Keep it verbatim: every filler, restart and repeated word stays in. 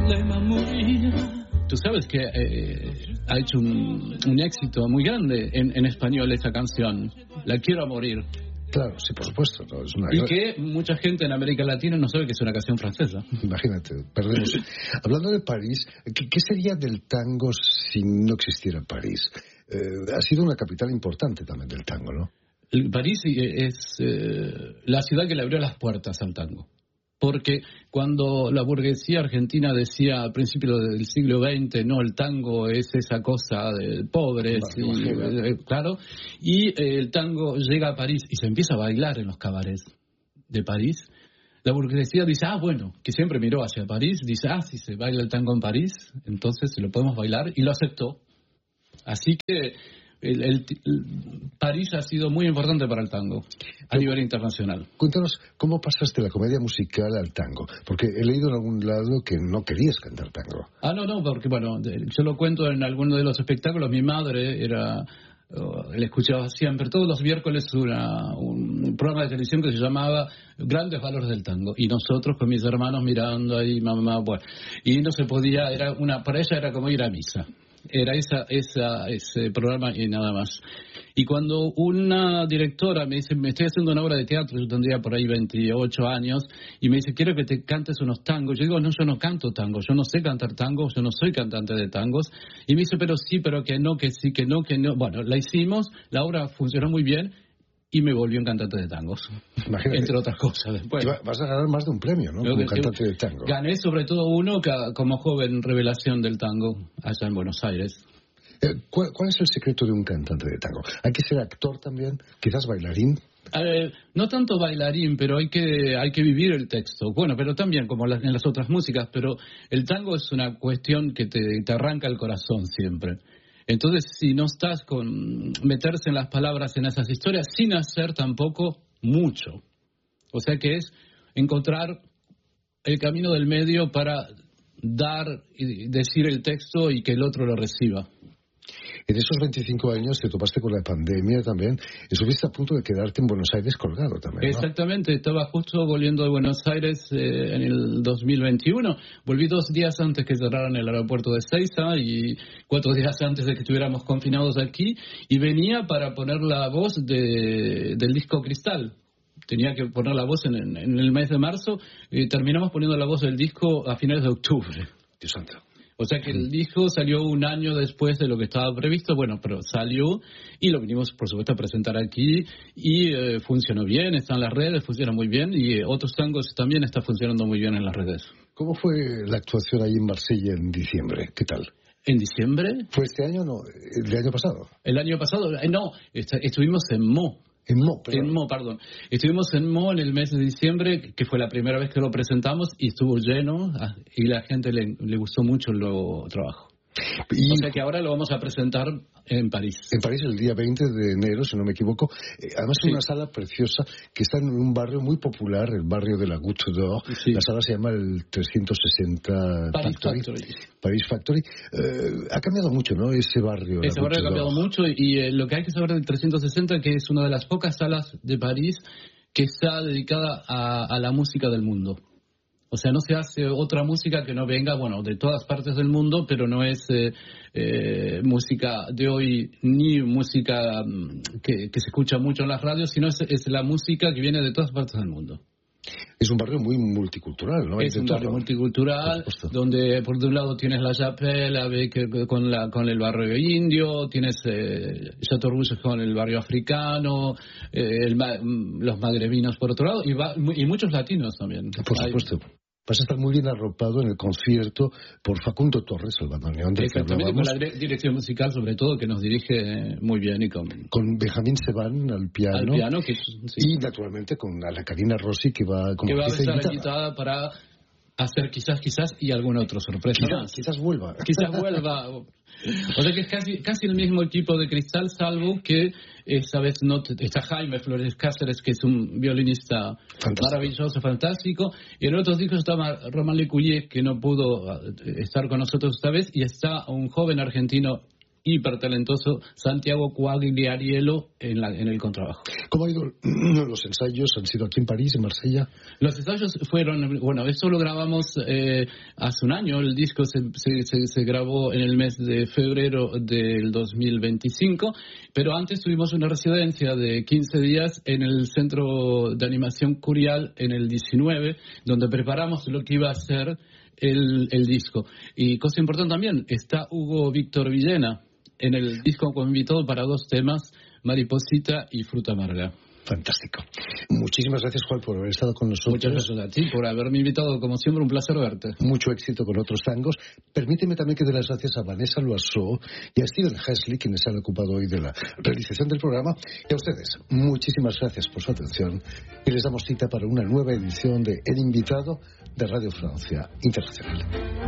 problema morir. Tú sabes que eh, ha hecho un, un éxito muy grande en, en español esta canción, La quiero a morir. Claro, sí, por supuesto. No, es una... Y que mucha gente en América Latina no sabe que es una canción francesa. Imagínate, perdemos. Hablando de París, ¿qué, ¿qué sería del tango si no existiera París? Eh, ha sido una capital importante también del tango, ¿no? París es eh, la ciudad que le abrió las puertas al tango. Porque cuando la burguesía argentina decía a principios del siglo veinte, no, el tango es esa cosa de pobres, y, eh, claro, y eh, el tango llega a París y se empieza a bailar en los cabarets de París, la burguesía dice, ah, bueno, que siempre miró hacia París, dice, ah, si se baila el tango en París, entonces lo podemos bailar, y lo aceptó. Así que El, el, el, París ha sido muy importante para el tango a Pero, nivel internacional. Cuéntanos, ¿cómo pasaste la comedia musical al tango? Porque he leído en algún lado que no querías cantar tango. Ah, no, no, porque bueno, yo lo cuento en alguno de los espectáculos. Mi madre era, uh, le escuchaba siempre, todos los miércoles una, un programa de televisión que se llamaba Grandes Valores del Tango. Y nosotros con mis hermanos mirando ahí, mamá, bueno. Y no se podía, era una, para ella era como ir a misa. Era esa, esa, ese programa y nada más. Y cuando una directora me dice, me estoy haciendo una obra de teatro, yo tendría por ahí veintiocho años, y me dice, quiero que te cantes unos tangos. Yo digo, no, yo no canto tango, yo no sé cantar tango, yo no soy cantante de tangos. Y me dice, pero sí, pero que no, que sí, que no, que no. Bueno, la hicimos, la obra funcionó muy bien, y me volvió un cantante de tangos. Imagínate. Entre otras cosas. Después. Vas a ganar más de un premio, ¿no? Como cantante de tango. Gané sobre todo uno que, como joven revelación del tango allá en Buenos Aires. Eh, ¿cuál, ¿Cuál es el secreto de un cantante de tango? ¿Hay que ser actor también? ¿Quizás bailarín? Eh, no tanto bailarín, pero hay que hay que vivir el texto. Bueno, pero también como las, en las otras músicas, pero el tango es una cuestión que te, te arranca el corazón siempre. Entonces, si no estás con meterse en las palabras en esas historias, sin hacer tampoco mucho. O sea que es encontrar el camino del medio para dar y decir el texto y que el otro lo reciba. En esos veinticinco años te topaste con la pandemia también. Estuviste a punto de quedarte en Buenos Aires colgado también, ¿no? Exactamente, estaba justo volviendo de Buenos Aires eh, en el dos mil veintiuno. Volví dos días antes que cerraran el aeropuerto de Ezeiza y cuatro días antes de que estuviéramos confinados aquí. Y venía para poner la voz de, del disco Cristal. Tenía que poner la voz en, en, en el mes de marzo y terminamos poniendo la voz del disco a finales de octubre. Dios santo. O sea que el disco salió un año después de lo que estaba previsto, bueno, pero salió y lo vinimos, por supuesto, a presentar aquí y eh, funcionó bien, está en las redes, funciona muy bien y eh, otros tangos también está funcionando muy bien en las redes. ¿Cómo fue la actuación ahí en Marsella en diciembre? ¿Qué tal? ¿En diciembre? ¿Fue este año o no? ¿El año pasado? El año pasado, eh, no, est- estuvimos en Mo. En Mo, perdón. En Mo, perdón. Estuvimos en Mo en el mes de diciembre, que fue la primera vez que lo presentamos, y estuvo lleno, y la gente le, le gustó mucho el nuevo trabajo. Y... O sea que ahora lo vamos a presentar en París. En París el día veinte de enero, si no me equivoco. Eh, además es sí. Una sala preciosa que está en un barrio muy popular, el barrio de la Goutte d'Or. Sí. La sala se llama el trescientos sesenta Paris Factory. Factory. Paris Factory. Eh, ha cambiado mucho, ¿no? Ese barrio. Ese barrio ha cambiado mucho y eh, lo que hay que saber del trescientos sesenta que es una de las pocas salas de París que está dedicada a, a la música del mundo. O sea, no se hace otra música que no venga, bueno, de todas partes del mundo, pero no es eh, eh, música de hoy ni música que, que se escucha mucho en las radios, sino es, es la música que viene de todas partes del mundo. Es un barrio muy multicultural, ¿no? Es un barrio multicultural, por donde por de un lado tienes la Chapelle avec, con, la, con el barrio indio, tienes eh, Chateau Rouge con el barrio africano, eh, el, los magrebinos por otro lado, y, va, y muchos latinos también. Por supuesto. Hay, vas a estar muy bien arropado en el concierto por Facundo Torres, el bandoneón del que hablábamos. Con la dirección musical, sobre todo, que nos dirige muy bien. y Con, con Benjamín Sebán al piano. Al piano que, sí. Y, naturalmente, con la Karina Rossi, que va como que va a estar invitada para hacer quizás, quizás, y alguna otra sorpresa quizás, más. Quizás vuelva. Quizás vuelva. O sea que es casi, casi el mismo equipo de Cristal, salvo que esta vez no está Jaime Flores Cáceres, que es un violinista fantástico. Maravilloso, fantástico, y en otros discos estaba Román Lecouillet, que no pudo estar con nosotros esta vez, y está un joven argentino hipertalentoso Santiago Quagliariello en, la, en el contrabajo. ¿Cómo han ido los ensayos? ¿Han sido aquí en París, en Marsella? Los ensayos fueron, bueno, esto lo grabamos eh, hace un año, el disco se, se, se, se grabó en el mes de febrero del dos mil veinticinco, pero antes tuvimos una residencia de quince días en el Centro de Animación Curial en el diecinueve, donde preparamos lo que iba a ser el, el disco. Y cosa importante también, está Hugo Víctor Villena en el disco como invitado para dos temas, Mariposita y Fruta Amarga. Fantástico. Muchísimas gracias, Juan, por haber estado con nosotros. Muchas gracias a ti por haberme invitado. Como siempre, un placer verte. Mucho éxito con otros tangos. Permíteme también que dé las gracias a Vanessa Loiseau y a Steven Hesley, quienes han ocupado hoy de la realización del programa. Y a ustedes, muchísimas gracias por su atención. Y les damos cita para una nueva edición de El Invitado de Radio Francia Internacional.